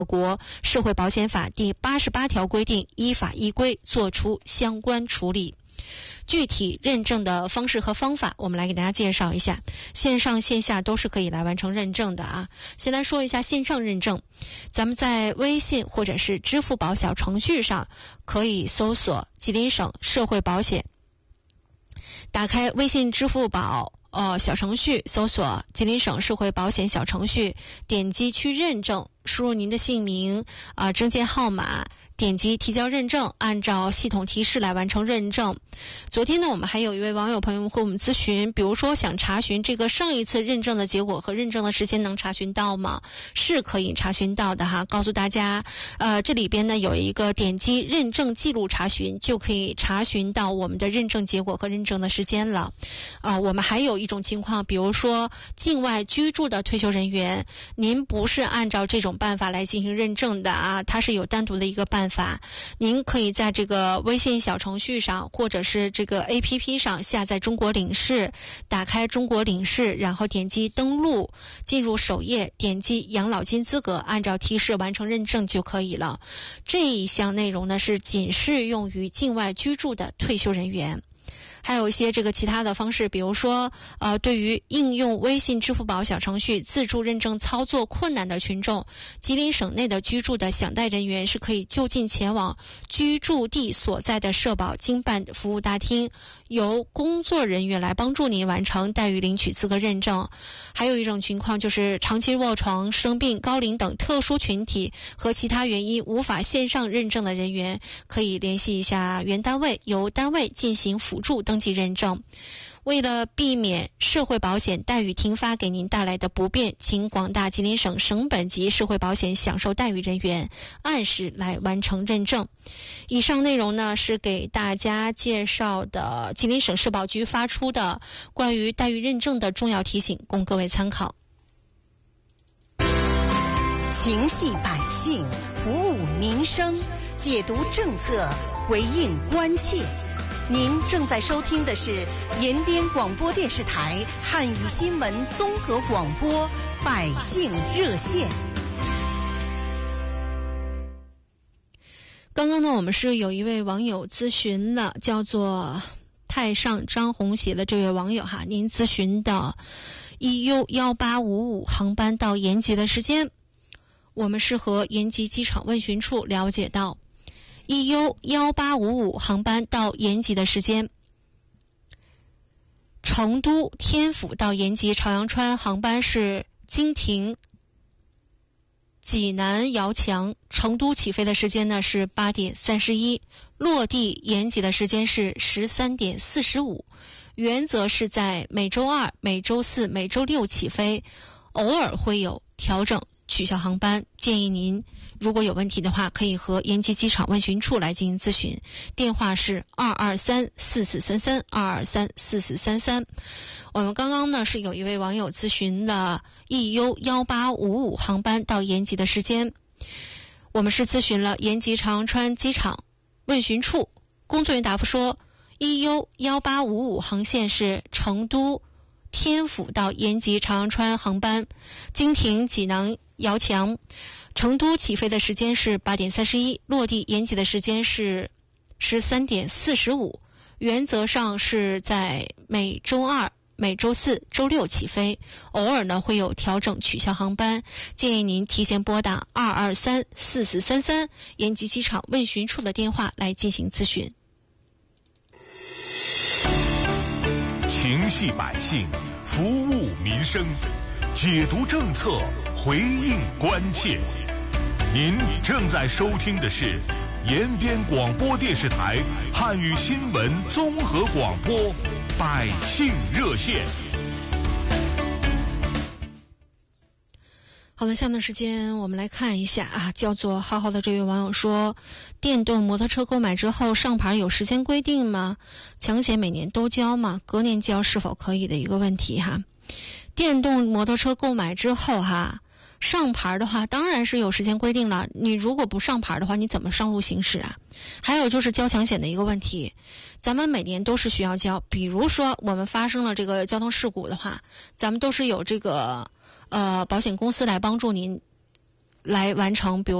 国社会保险法第88条规定，依法依规作出相关处理。具体认证的方式和方法，我们来给大家介绍一下，线上线下都是可以来完成认证的啊。先来说一下线上认证，咱们在微信或者是支付宝小程序上可以搜索吉林省社会保险，打开微信支付宝小程序，搜索吉林省社会保险小程序，点击去认证，输入您的姓名证件号码，点击提交认证，按照系统提示来完成认证。昨天呢，我们还有一位网友朋友和我们咨询，比如说想查询这个上一次认证的结果和认证的时间能查询到吗？是可以查询到的哈。告诉大家，这里边呢有一个点击认证记录查询，就可以查询到我们的认证结果和认证的时间了。我们还有一种情况，比如说境外居住的退休人员，您不是按照这种办法来进行认证的啊，它是有单独的一个办法。您可以在这个微信小程序上或者是这个 APP 上下载中国领事，打开中国领事，然后点击登录，进入首页，点击养老金资格，按照提示完成认证就可以了。这一项内容呢是仅适用于境外居住的退休人员。还有一些这个其他的方式，比如说对于应用微信支付宝小程序自助认证操作困难的群众，吉林省内的居住的享贷人员是可以就近前往居住地所在的社保经办服务大厅，由工作人员来帮助您完成待遇领取资格认证。还有一种情况就是长期卧床、生病、高龄等特殊群体和其他原因无法线上认证的人员，可以联系一下原单位，由单位进行辅助登记认证。为了避免社会保险待遇停发给您带来的不便，请广大吉林省省本级社会保险享受待遇人员按时来完成认证。以上内容呢是给大家介绍的吉林省社保局发出的关于待遇认证的重要提醒，供各位参考。 情系百姓，服务民生，解读政策，回应关切。您正在收听的是延边广播电视台汉语新闻综合广播百姓热线。 刚刚呢，我们是有一位网友咨询的，叫做太上张红写的这位网友哈，您咨询的 EU1855 航班到延吉的时间，我们是和延吉机场问询处了解到EU1855 航班到延吉的时间，成都天府到延吉朝阳川航班是经停济南遥墙，成都起飞的时间呢是8点31，落地延吉的时间是13点45，原则是在每周二、每周四、每周六起飞，偶尔会有调整取消航班，建议您如果有问题的话，可以和延吉机场问询处来进行咨询，电话是2234433 2234433。我们刚刚呢是有一位网友咨询的 EU1855 航班到延吉的时间，我们是咨询了延吉朝阳川机场问询处，工作人员答复说 EU1855 航线是成都天府到延吉朝阳川航班，经停济南遥墙，成都起飞的时间是8点31，落地延吉的时间是13点45，原则上是在每周二、每周四、周六起飞，偶尔呢会有调整取消航班，建议您提前拨打2234433延吉机场问询处的电话来进行咨询。 情系百姓，服务民生，解读政策，回应关切。您正在收听的是延边广播电视台汉语新闻综合广播百姓热线。 好的，下面的时间我们来看一下啊，叫做浩浩的这位网友说，电动摩托车购买之后上牌有时间规定吗？强险每年都交吗？隔年交是否可以的一个问题哈。电动摩托车购买之后哈，上牌的话当然是有时间规定了，你如果不上牌的话，你怎么上路行驶啊？还有就是交强险的一个问题，咱们每年都是需要交，比如说我们发生了这个交通事故的话，咱们都是有这个保险公司来帮助您来完成，比如